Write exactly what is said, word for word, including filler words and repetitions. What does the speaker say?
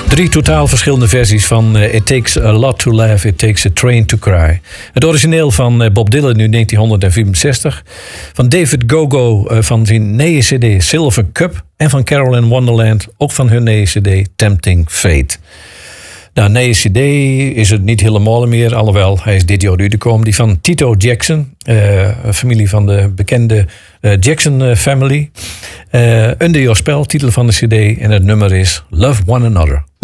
Drie totaal verschillende versies van uh, It Takes a Lot to Laugh, It Takes a Train to Cry. Het origineel van uh, Bob Dylan nu negentien vierenzestig. Van David Gogo uh, van zijn nieuwe cd Silver Cup. En van Carol in Wonderland, ook van hun nieuwe cd Tempting Fate. Nou, nieuwe cd is het niet helemaal meer. Alhoewel, hij is dit jaar uitgekomen. Die van Tito Jackson. Uh, een familie van de bekende uh, Jackson uh, family. Uh, Under Your Spell, titel van de cd. En het nummer is Love One Another.